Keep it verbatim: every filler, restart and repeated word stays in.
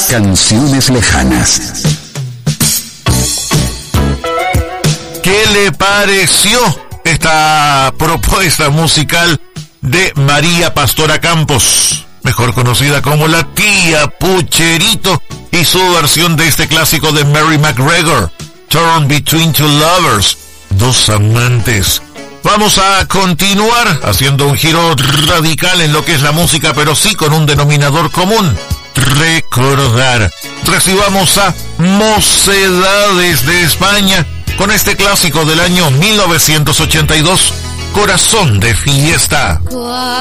Canciones lejanas. ¿Qué le pareció esta propuesta musical de María Pastora Campos, mejor conocida como la Tía Pucherito, y su versión de este clásico de Mary McGregor, Torn Between Two Lovers, dos amantes? Vamos a continuar haciendo un giro radical en lo que es la música, pero sí con un denominador común: recordar. Recibamos a Mocedades de España con este clásico del año mil novecientos ochenta y dos, Corazón de Fiesta.